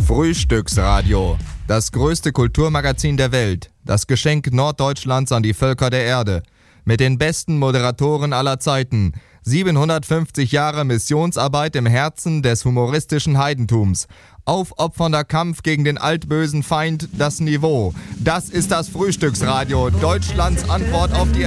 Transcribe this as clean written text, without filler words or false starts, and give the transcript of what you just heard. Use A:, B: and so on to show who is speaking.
A: Frühstücksradio, das größte Kulturmagazin der Welt, das Geschenk Norddeutschlands an die Völker der Erde. Mit den besten Moderatoren aller Zeiten, 750 Jahre Missionsarbeit im Herzen des humoristischen Heidentums. Aufopfernder Kampf gegen den altbösen Feind, das Niveau. Das ist das Frühstücksradio, Deutschlands Antwort auf die